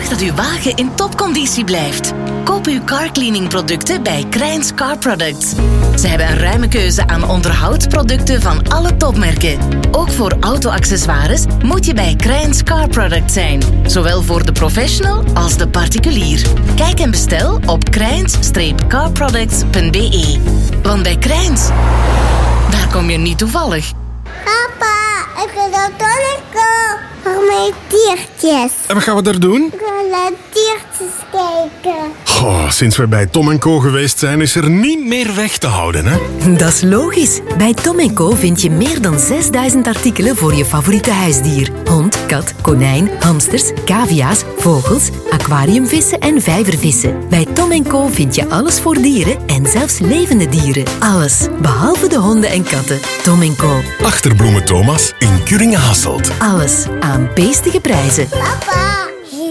Zorg dat uw wagen in topconditie blijft. Koop uw carcleaning producten bij Krijns Car Products. Ze hebben een ruime keuze aan onderhoudsproducten van alle topmerken. Ook voor auto-accessoires moet je bij Krijns Car Products zijn. Zowel voor de professional als de particulier. Kijk en bestel op krijns-carproducts.be. Want bij Krijns, daar kom je niet toevallig. Papa, ik wil dat Tonico. Voor mijn diertjes. En wat gaan we daar doen? Ik wil naar diertjes kijken. Oh, sinds we bij Tom & Co geweest zijn, is er niet meer weg te houden, hè? Dat is logisch. Bij Tom & Co vind je meer dan 6000 artikelen voor je favoriete huisdier. Hond, kat, konijn, hamsters, cavia's, vogels, aquariumvissen en vijvervissen. Bij Tom & Co vind je alles voor dieren en zelfs levende dieren. Alles, behalve de honden en katten. Tom & Co. Achterbloemen Thomas in Kuringen-Hasselt. Alles aan beestige prijzen. Papa.